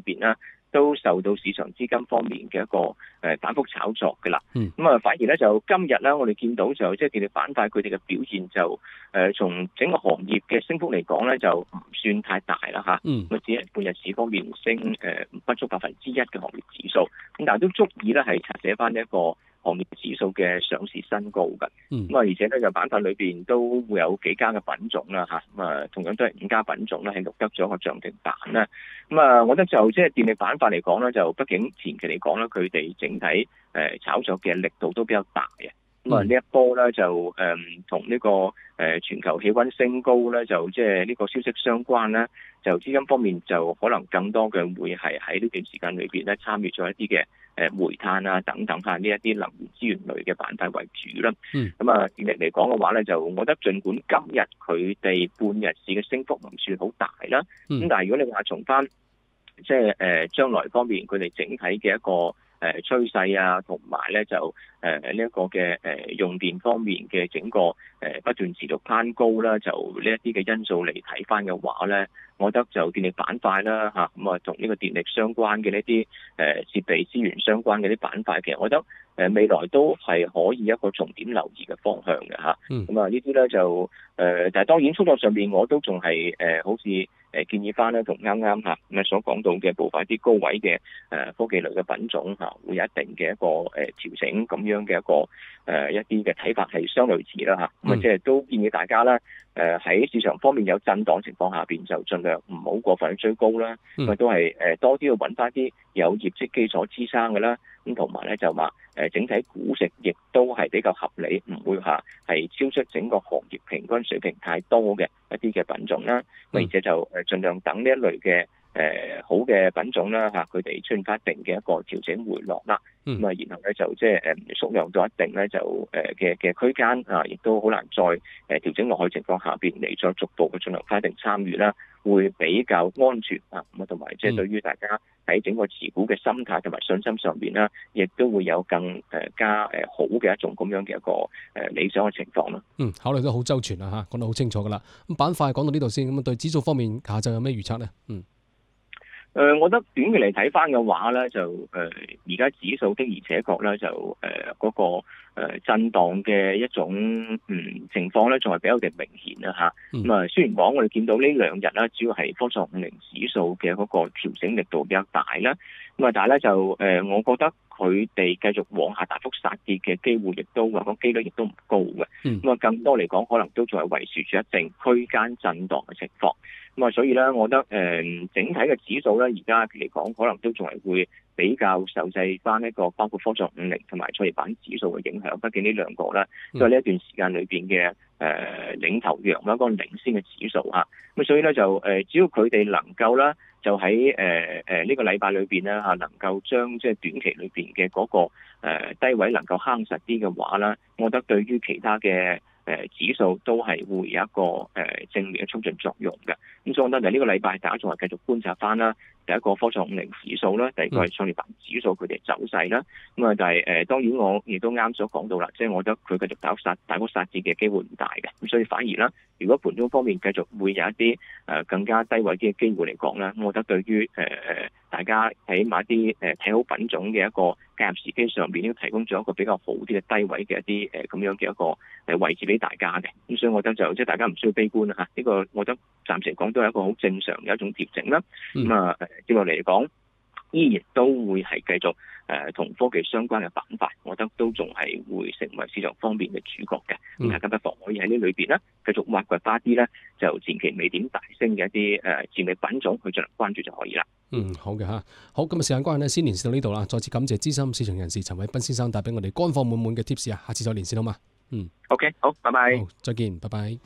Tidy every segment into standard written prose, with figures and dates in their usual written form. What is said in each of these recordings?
邊啦，都受到市場資金方面嘅一個反覆炒作嘅啦。咁啊，反而咧就今日咧，我哋見到就即係電力板塊佢哋嘅表現就從整個行業嘅升幅嚟講咧，就唔算太大啦嚇。咁只係半日市方面升不足1%嘅行業指數，咁但係都足以咧係刷寫翻一個行業指數嘅上市新高嘅。咁啊，而且咧就板塊裏邊都會有幾家嘅品種啦嚇。咁啊，同樣都係5家品種咧係錄得咗個漲停板啦。咁啊，我覺得就即係電力板塊嚟講咧，就畢竟前期嚟講咧，佢哋整體炒作嘅力度都比較大嘅。咁啊，呢一波咧就同呢個全球氣温升高咧，就即係呢個消息相關咧，就資金方面就可能更多嘅會係喺呢段時間裏邊咧參與咗一啲嘅煤炭啊等等呢一啲能源資源類嘅板塊為主啦。咁啊，電力嚟講嘅話咧，就我覺得儘管今日佢哋半日市嘅升幅唔算好大啦，咁但係如果你話從翻即係將來方面佢哋整體嘅一個趨勢啊，同埋咧就呢一個嘅用電方面嘅整個不斷持續攀高啦，就呢一啲嘅因素嚟睇翻嘅話咧，我覺得就電力板塊啦嚇，咁啊同呢個電力相關嘅呢啲設備資源相關嘅啲板塊，其實我覺得未來都係可以一個重點留意嘅方向嘅嚇。咁啊呢啲咧就但係當然操作上邊我都仲係好似建議翻咧，同啱啱嚇咁所講到嘅部分一啲高位嘅科技類嘅品種嚇，會有一定嘅一個調整咁樣嘅一個一啲嘅睇法係相類似啦嚇。咁啊即係都建議大家啦，喺市場方面有震盪情況下邊，就盡量唔好過分去追高啦。咁都係多啲要揾翻啲有業績基礎支撐嘅啦。咁同埋咧就話整體估值亦都係比較合理，唔會話係超出整個行業平均水平太多嘅一啲嘅品種啦。而且就盡量等呢一類嘅好嘅品種啦嚇，佢哋出現翻一定嘅一個調整回落啦。咁啊，然後咧就即係縮量到一定咧就嘅區間啊，亦都好難再調整落去情況下邊嚟再逐步嘅進行翻一定參與啦，會比較安全啊。咁啊，同埋即係對於大家喺整個持股嘅心態同埋信心上邊啦，亦都會有更加好嘅一種咁樣嘅一個理想嘅情況咯。 考慮得好周全啦嚇，講得好清楚噶啦。咁板塊講到呢度先，咁對指數方面下晝有咩預測咧？ 我覺得短期嚟睇翻嘅話咧，就而家指數的而且確咧就嗰個震盪嘅一種情況咧，仲係比較明顯啦嚇。咁啊，雖然講我哋見到呢2日啦，主要係科創50指數嘅嗰個調整力度比較大啦，咁啊，但係咧就我覺得佢哋繼續往下大幅殺跌嘅機會，亦都話個機率亦都唔高嘅。咁啊，更多嚟講，可能都仲係維持住一定區間震盪嘅情況。咁啊，所以咧，我覺得整體嘅指數咧，而家嚟講，可能都仲係會比較受制翻一個包括科創50同埋創業板指數嘅影響。畢竟呢兩個咧，都係呢一段時間裏邊嘅領頭羊啦，嗰個領先嘅指數嚇。咁所以咧就只要佢哋能夠啦，就喺呢個禮拜裏邊咧嚇，能夠將即係短期裏邊嘅嗰個低位能夠夯實啲嘅話啦，我覺得對於其他嘅指數都係會有一個正面嘅促進作用嘅。咁所以我覺得呢個禮拜大家仲係繼續觀察翻啦，第一個科創50指數啦，第二個係創業板指數佢哋走勢啦。咁啊，但係當然我亦都啱所講到啦，即係我覺得佢繼續大幅殺跌嘅機會唔大嘅。咁所以反而啦，如果盤中方面繼續會有一啲更加低位啲嘅機會嚟講咧，我覺得對於大家喺買啲睇好品種嘅一個介入時機上邊，都提供咗一個比較好啲嘅低位嘅一啲咁樣嘅一個位置俾大家嘅。咁所以我覺得就即係大家唔需要悲觀啦嚇。呢個我覺得暫時嚟講都係一個好正常嘅一種調整啦。咁啊接落嚟講，依然都會係繼續同科技相關嘅板塊，我覺得都仲係會成為市場方面嘅主角嘅。咁大家不妨可以喺呢裏邊咧，繼續挖掘翻啲咧，就前期未點大升嘅一啲潛力品種去進行關注就可以啦。 好嘅嚇，好，今日時間關係咧，先連線到呢度啦。再次感謝資深市場人士陳偉斌先生帶俾我哋乾貨滿滿嘅 tips 啊，下次再連線好嘛 ？OK， 好，拜拜。 好，再見，拜拜。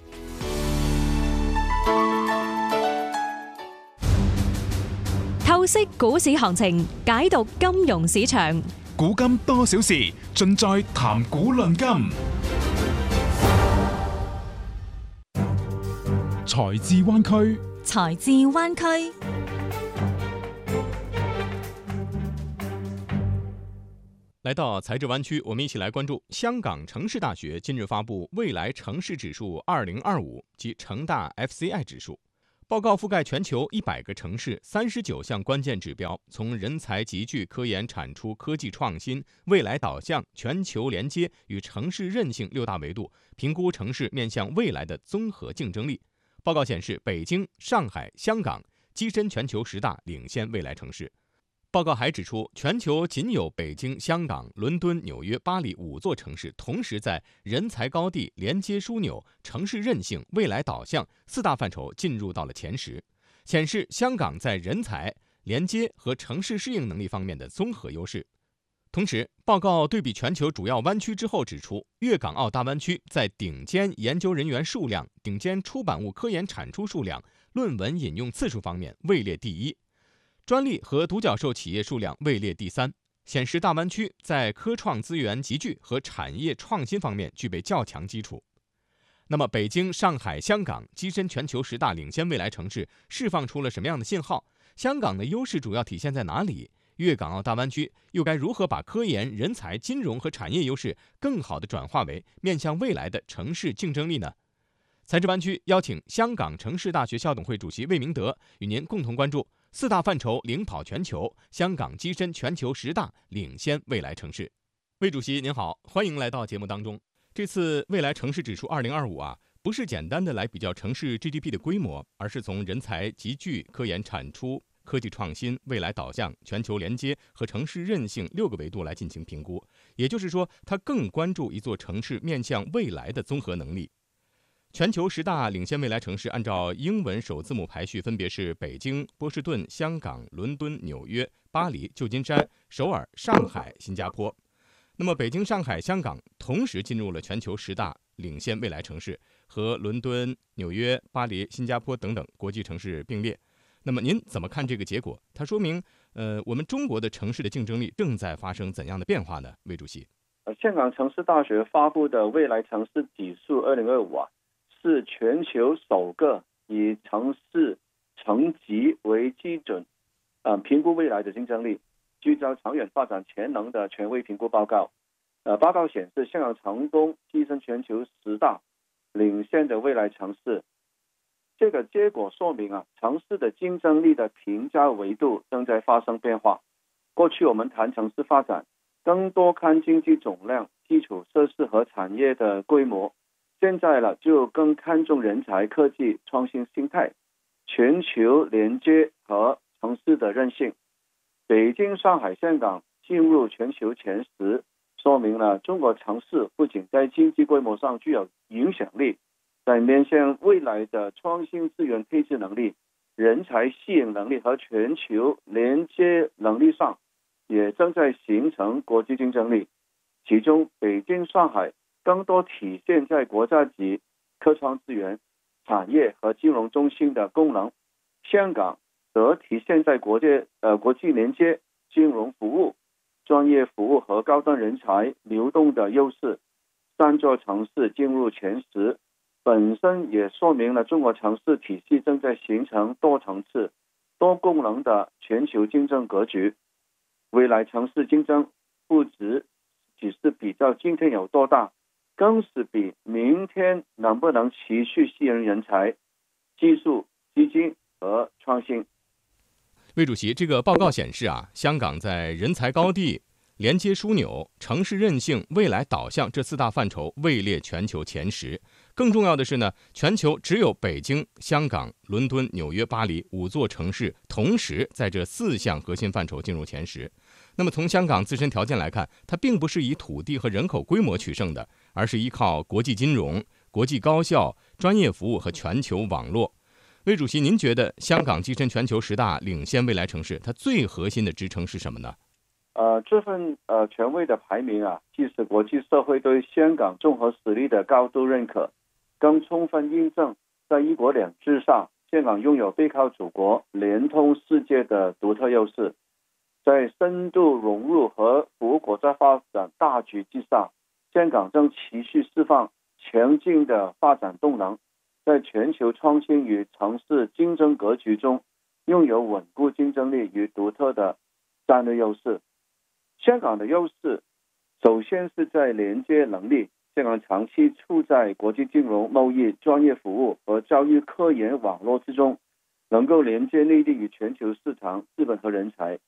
透析股市行情，解讀金融市場。 古今多少事，盡在談股論金。財智灣區， 財智灣區。 來到財智灣區，我們一起來關注香港城市大學近日發布未來城市指數2025及城大 FCI 指數。 报告覆盖全球100个城市，39项关键指标，从人才集聚、科研产出、科技创新、未来导向、全球连接与城市韧性6大维度，评估城市面向未来的综合竞争力。报告显示，北京、上海、香港跻身全球10大领先未来城市。报告还指出，全球仅有北京、香港、伦敦、纽约、巴黎5座城市同时在人才高地、连接枢纽、城市韧性、未来导向4大范畴进入到了前10，显示香港在人才、连接和城市适应能力方面的综合优势。同时，报告对比全球主要湾区之后指出，粤港澳大湾区在顶尖研究人员数量、顶尖出版物科研产出数量、论文引用次数方面位列第1。专利和独角兽企业数量位列第3，显示大湾区在科创资源集聚和产业创新方面具备较强基础。那么，北京、上海、香港跻身全球10大领先未来城市，释放出了什么样的信号？香港的优势主要体现在哪里？粤港澳大湾区又该如何把科研、人才、金融和产业优势更好地转化为面向未来的城市竞争力呢？财智湾区邀请香港城市大学校董会主席魏明德与您共同关注4大范畴领跑全球，香港跻身全球10大领先未来城市。魏主席您好，欢迎来到节目当中。这次未来城市指数2025不是简单的来比较城市 GDP 的规模，而是从人才集聚、科研产出、科技创新、未来导向、全球连接和城市韧性6个维度来进行评估。也就是说，它更关注一座城市面向未来的综合能力。全球10大领先未来城市按照英文首字母排序，分别是北京、波士顿、香港、伦敦、纽约、巴黎、旧金山、首尔、上海、新加坡。那么，北京、上海、香港同时进入了全球10大领先未来城市，和伦敦、纽约、巴黎、新加坡等等国际城市并列。那么，您怎么看这个结果？它说明，我们中国的城市的竞争力正在发生怎样的变化呢？魏主席， 香港城市大学发布的未来城市指数2025是全球首个以城市层级为基准，评估未来的竞争力、聚焦长远发展潜能的权威评估报告。报告显示，香港成功跻身全球10大领先的未来城市。这个结果说明城市的竞争力的评价维度正在发生变化。过去我们谈城市发展，更多看经济总量、基础设施和产业的规模。现在就更看重人才、科技、创新心态、全球连接和城市的韧性。北京、上海、香港进入全球前10，说明了中国城市不仅在经济规模上具有影响力，在面向未来的创新资源配置能力、人才吸引能力和全球连接能力上，也正在形成国际竞争力。其中，北京、上海更多体现在国家级科创资源、产业和金融中心的功能，香港则体现在国际连接、金融服务、专业服务和高端人才流动的优势。3座城市进入前10，本身也说明了中国城市体系正在形成多层次、多功能的全球竞争格局。未来城市竞争不只是比较今天有多大，更是比明天能不能持续吸引人才、技术、基金和创新。 魏主席，这个报告显示香港在人才高地、连接枢纽、城市韧性、未来导向这4大范畴位列全球前10。更重要的是呢，全球只有北京、香港、伦敦、纽约、巴黎5座城市同时在这4项核心范畴进入前10。那么从香港自身条件来看，它并不是以土地和人口规模取胜的，而是依靠国际金融、国际高校、专业服务和全球网络。魏主席，您觉得香港跻身全球10大领先未来城市，它最核心的支撑是什么呢？ 这份权威的排名既是国际社会对香港综合实力的高度认可，更充分印证在一国两制上，香港拥有背靠祖国、联通世界的独特优势。在深度融入和服务国家发展大局之下，香港正持续释放强劲的发展动能，在全球创新与城市竞争格局中拥有稳固竞争力与独特的战略优势。香港的优势首先是在连接能力，香港长期处在国际金融、贸易、专业服务和教育科研网络之中， 能够连接内地与全球市场、资本和人才，